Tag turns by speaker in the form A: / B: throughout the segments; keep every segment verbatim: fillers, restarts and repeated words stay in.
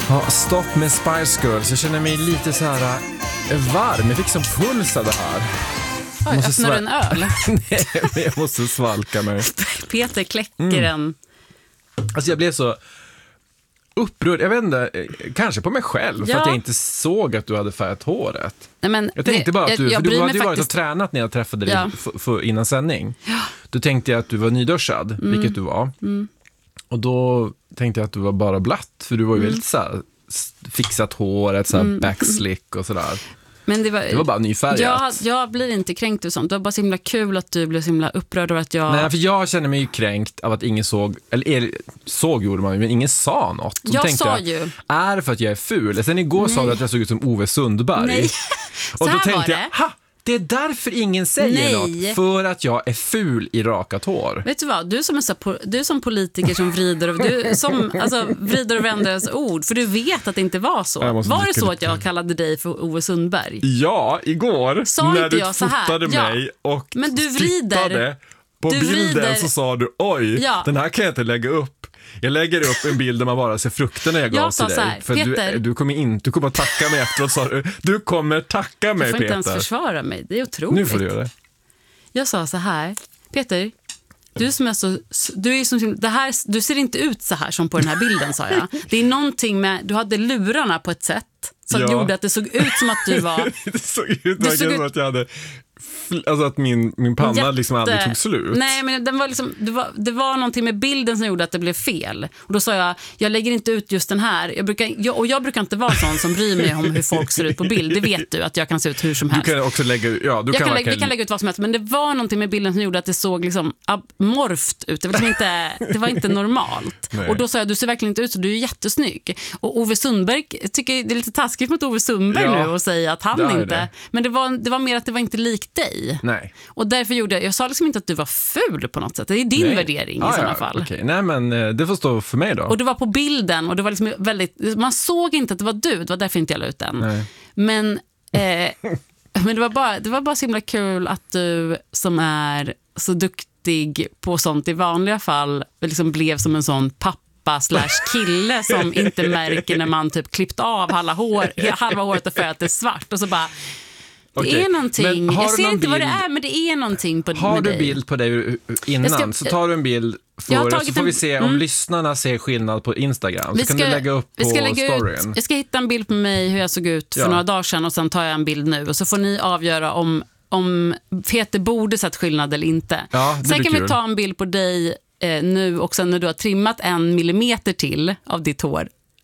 A: Ja, stopp med Spice Girls. Jag känner mig lite så här äh, varm. Jag fick som puls av det här.
B: Oj, öppnar sval- en öl?
A: Nej, men jag måste svalka mig.
B: Peter kläcker mm. en.
A: Alltså jag blev så upprörd. Jag vet inte, kanske på mig själv. Ja. För att jag inte såg att du hade färgat håret.
B: Nej, men
A: jag tänkte
B: det,
A: bara att du,
B: jag, jag
A: för du hade ju
B: faktiskt...
A: varit och tränat när jag träffade dig ja. f- f- innan sändning.
B: Ja.
A: Då tänkte jag att du var nyduschad, mm. vilket du var.
B: Mm.
A: Och då tänkte jag att du var bara blatt. För du var ju
B: mm.
A: väldigt så här, fixat håret, så här mm. backslick och sådär.
B: Men det var,
A: det var bara nyfärgat.
B: Jag, jag blir inte kränkt och sånt. Det var bara så himla kul att du blev så himla upprörd över att jag...
A: Nej, för jag känner mig ju kränkt av att ingen såg, eller såg gjorde man ju, men ingen sa något.
B: Jag tänkte sa jag, ju.
A: Är det för att jag är ful? Sen igår Nej. sa du att jag såg ut som Ove Sundberg.
B: Nej.
A: Och då tänkte
B: var det.
A: jag, ha! Det är därför ingen säger
B: Nej.
A: något. För att jag är ful i rakat hår.
B: Vet du vad? Du som är så, du är som politiker som vrider och, du, som, alltså, vrider och vänder ens ord. För du vet att det inte var så. Var det så att jag kallade dig för Ove Sundberg?
A: Ja, igår.
B: Sa
A: när
B: inte
A: du
B: jag så här?
A: fotade
B: Ja.
A: mig och
B: Men du vrider.
A: tittade på
B: du
A: bilden
B: vrider.
A: Så sa du, oj,
B: ja. den
A: här kan jag inte lägga upp. Jag lägger upp en bild där man bara ser frukterna jag gav
B: jag
A: till dig.
B: Här,
A: för
B: Peter,
A: du, du kommer inte, du kommer att tacka mig efteråt, sa du. Du kommer tacka mig, Peter.
B: Du får inte ens försvara mig, det är otroligt.
A: Nu får du göra det.
B: Jag sa så här, Peter, du som är så, du är som, det här, du ser inte ut så här som på den här bilden, sa jag. Det är någonting med, du hade lurarna på ett sätt som ja. gjorde att det såg ut som att du var...
A: det såg ut som ut... att jag hade... Alltså att min, min panna Jätte... liksom aldrig tog slut.
B: Nej, men den var liksom, det, var, det var någonting med bilden som gjorde att det blev fel. Och då sa jag, jag lägger inte ut just den här. Jag brukar, jag, och jag brukar inte vara sån som bryr mig om hur folk ser ut på bild. Det vet du, att jag kan se ut hur som helst.
A: Du kan också lägga, ja, du
B: jag
A: kan,
B: kan, lägga,
A: kan...
B: Vi kan lägga ut vad som helst. Men det var någonting med bilden som gjorde att det såg liksom amorft ut. Det var, liksom inte, det var inte normalt. Nej. Och då sa jag, du ser verkligen inte ut så, du är jättesnygg. Och Ove Sundberg, tycker det är lite taskigt mot Ove Sundberg ja, nu och säga att han inte... Det. Men det var, det var mer att det var inte likt dig.
A: Nej.
B: Och därför gjorde jag, jag sa liksom inte att du var ful på något sätt. Det är din Nej. värdering ah, i sådana ja, fall.
A: Okay. Nej, men det får stå för mig då.
B: Och det var på bilden och det var liksom väldigt, man såg inte att det var du, det var därför inte jag la ut den.
A: Nej.
B: Men, eh, men det var bara, det var bara så himla kul att du som är så duktig på sånt i vanliga fall liksom blev som en sån pappa slash kille som inte märker när man typ klippt av halva, hår, halva håret och färgat det svart och så bara det okay. är någonting, jag ser inte bild... vad det är, men det är någonting på
A: Har du
B: dig.
A: bild på dig innan ska... så tar du en bild för, så får en... vi se om mm. lyssnarna ser skillnad på Instagram. Så ska, kan du lägga upp på lägga storyn.
B: Ut, jag ska hitta en bild på mig hur jag såg ut för ja. några dagar sedan och sen tar jag en bild nu och så får ni avgöra om, om Peter borde sett skillnad eller inte.
A: Ja,
B: sen kan
A: kul.
B: vi ta en bild på dig eh, nu och sen när du har trimmat en millimeter till av ditt hår.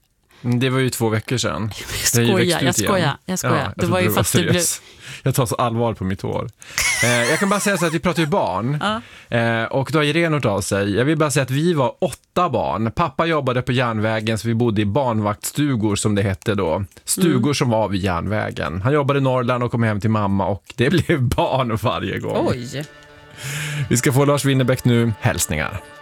A: Det var ju två veckor sedan.
B: Jag skojar, jag skojar, jag skojar.
A: Ja,
B: det var ju fast du blev...
A: Jag tar så allvar på mitt hår. Eh, jag kan bara säga så att vi pratar ju barn.
B: Ja.
A: Eh, och då har Irene hört av sig. Jag vill bara säga att vi var åtta barn. Pappa jobbade på järnvägen så vi bodde i barnvaktstugor som det hette då. Stugor mm. som var vid järnvägen. Han jobbade i Norrland och kom hem till mamma och det blev barn varje gång.
B: Oj.
A: Vi ska få Lars Winnerbäck nu. Hälsningar.